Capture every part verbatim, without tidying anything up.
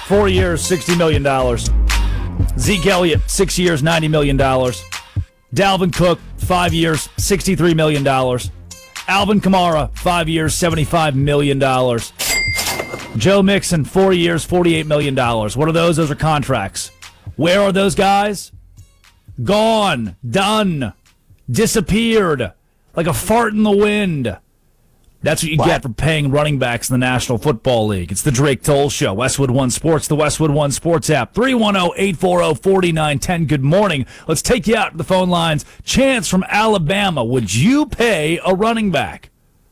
four years, sixty million dollars. Zeke Elliott, six years, ninety million dollars. Dalvin Cook, five years, sixty-three million dollars. Alvin Kamara, five years, seventy-five million dollars. Joe Mixon, four years, forty-eight million dollars. What are those? Those are contracts. Where are those guys? Gone. Done. Disappeared. Like a fart in the wind. That's what you Wow. get for paying running backs in the National Football League. It's the Drake Toll Show. Westwood One Sports, the Westwood One Sports app. three one zero, eight four zero, four nine one zero. Good morning. Let's take you out to the phone lines. Chance from Alabama. Would you pay a running back?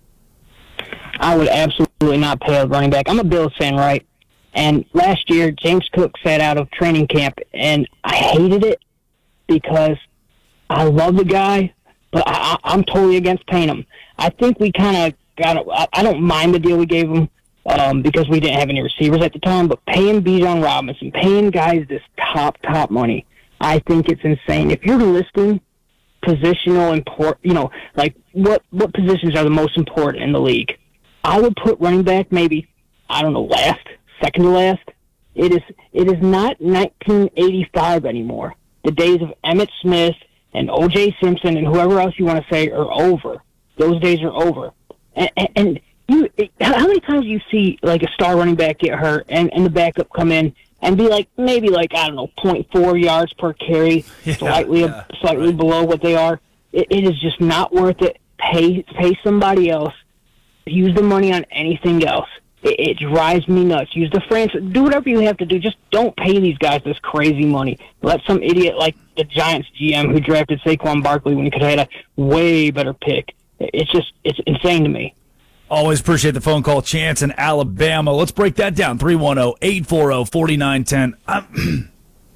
I would absolutely not pay a running back. I'm a Bills fan, right? And last year, James Cook sat out of training camp, and I hated it because I love the guy, but I, I, I'm totally against paying him. I think we kind of got it. I, I don't mind the deal we gave him um, because we didn't have any receivers at the time, but paying Bijan Robinson, paying guys this top, top money, I think it's insane. If you're listing positional import, you know, like what, what positions are the most important in the league, I would put running back maybe, I don't know, last, second to last. It is it is not nineteen eighty-five anymore. The days of Emmitt Smith and O J Simpson and whoever else you want to say are over. Those days are over. And, and, and you, how many times do you see like a star running back get hurt and, and the backup come in and be like maybe like, I don't know, point four yards per carry, Yeah, slightly yeah, slightly right. below what they are? It, it is just not worth it. Pay pay somebody else. Use the money on anything else. It, it drives me nuts. Use the franchise. Do whatever you have to do. Just don't pay these guys this crazy money. Let some idiot like the Giants G M who drafted Saquon Barkley when he could have had a way better pick. It's just, it's insane to me. Always appreciate the phone call. Chance in Alabama. Let's break that down. three one zero, eight four zero, four nine one zero. Um,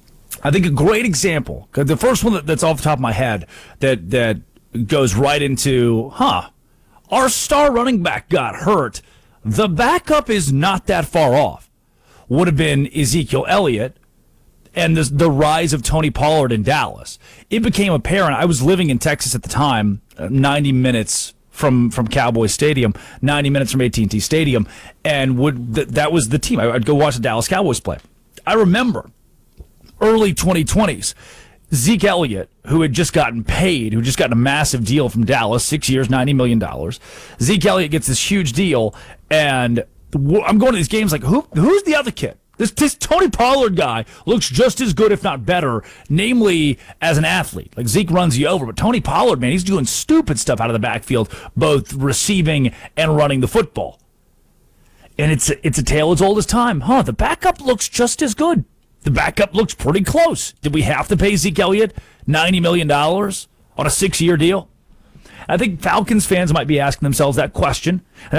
I think a great example, 'cause the first one that, that's off the top of my head that, that goes right into, huh, our star running back got hurt. The backup is not that far off. Would have been Ezekiel Elliott and the, the rise of Tony Pollard in Dallas. It became apparent. I was living in Texas at the time, uh, ninety minutes from, from Cowboy Stadium, ninety minutes from A T and T Stadium, and would th- that was the team. I, I'd go watch the Dallas Cowboys play. I remember early twenty twenties, Zeke Elliott, who had just gotten paid, who just gotten a massive deal from Dallas, six years, ninety million dollars. Zeke Elliott gets this huge deal, and I'm going to these games like, who? who's the other kid? This, this Tony Pollard guy looks just as good, if not better, namely as an athlete. Like Zeke runs you over, but Tony Pollard, man, he's doing stupid stuff out of the backfield, both receiving and running the football. And it's a, it's a tale as old as time. Huh, the backup looks just as good. The backup looks pretty close. Did we have to pay Zeke Elliott ninety million dollars on a six-year deal? I think Falcons fans might be asking themselves that question.